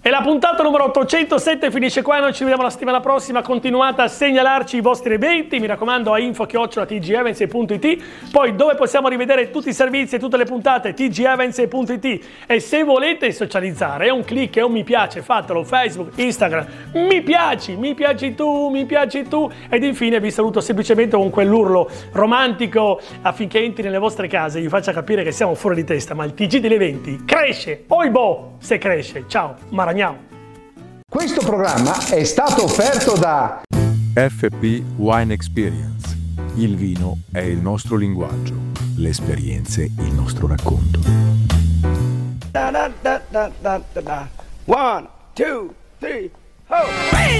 E la puntata numero 807 finisce qua, noi ci vediamo la settimana prossima, continuate a segnalarci i vostri eventi, mi raccomando a info@tgevents.it, poi dove possiamo rivedere tutti i servizi e tutte le puntate, tgevents.it, e se volete socializzare, è un click, è un mi piace, fatelo, Facebook, Instagram, mi piaci tu, ed infine vi saluto semplicemente con quell'urlo romantico affinché entri nelle vostre case e vi faccia capire che siamo fuori di testa, ma il TG degli eventi cresce, oibò, se cresce, ciao, Maragnao. Questo programma è stato offerto da FP Wine Experience. Il vino è il nostro linguaggio, le esperienze il nostro racconto. 1, 2, 3, ho!